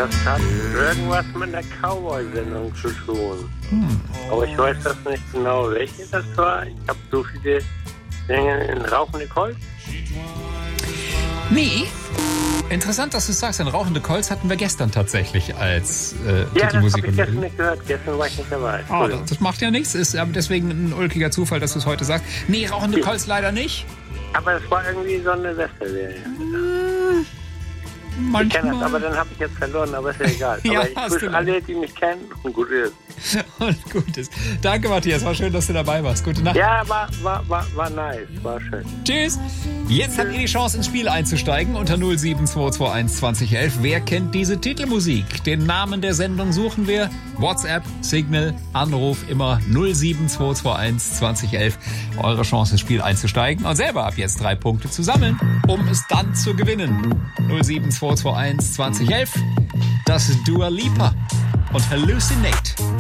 Das hat irgendwas mit der Cowboy-Sendung zu tun. Aber ich weiß das nicht genau, welche das war. Ich habe so viele Dinge in Rauchende Kolz. Nee. Interessant, dass du sagst, ein Rauchende Kolz hatten wir gestern tatsächlich als Ja, das habe Titelmusik. ich gestern nicht gehört. Gestern war ich nicht dabei. Oh, das macht ja nichts. Ist aber deswegen ein ulkiger Zufall, dass du es heute sagst. Nee, Rauchende Kolz leider nicht. Aber es war irgendwie so eine Silvesterserie. Ich kenne das, aber dann habe ich jetzt verloren, aber ist ja egal. Ja, Aber ich hast grüße du alle, die mich kennen und gut ist. Und gut ist. Danke, Matthias. War schön, dass du dabei warst. Gute Nacht. Ja, war nice. War schön. Tschüss. Jetzt habt ihr die Chance, ins Spiel einzusteigen unter 07221 2011. Wer kennt diese Titelmusik? Den Namen der Sendung suchen wir. WhatsApp, Signal, Anruf immer 07221 2011. Eure Chance, ins Spiel einzusteigen und selber ab jetzt 3 Punkte zu sammeln, um es dann zu gewinnen. 07221 2011. Das ist Dua Lipa und Hallucinate.